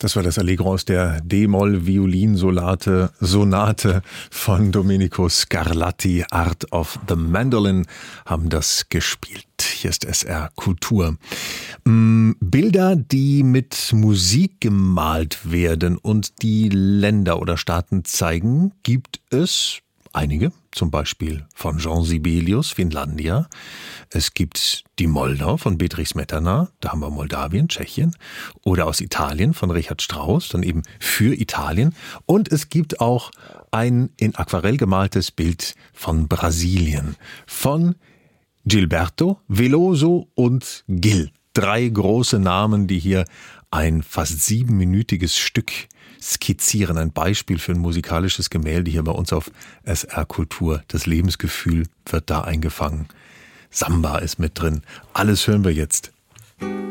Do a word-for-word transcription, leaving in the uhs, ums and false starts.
Das war das Allegro aus der D-Moll-Violinsonate Sonate von Domenico Scarlatti. Art of the Mandolin haben das gespielt. Hier ist S R Kultur. Bilder, die mit Musik gemalt werden und die Länder oder Staaten zeigen, gibt es einige, zum Beispiel von Jean Sibelius, Finlandia. Es gibt die Moldau von Bedřich Smetana, da haben wir Moldawien, Tschechien. Oder aus Italien von Richard Strauss, dann eben für Italien. Und es gibt auch ein in Aquarell gemaltes Bild von Brasilien, von Gilberto, Veloso und Gil. Drei große Namen, die hier ein fast siebenminütiges Stück skizzieren. Ein Beispiel für ein musikalisches Gemälde hier bei uns auf S R Kultur. Das Lebensgefühl wird da eingefangen. Samba ist mit drin. Alles hören wir jetzt.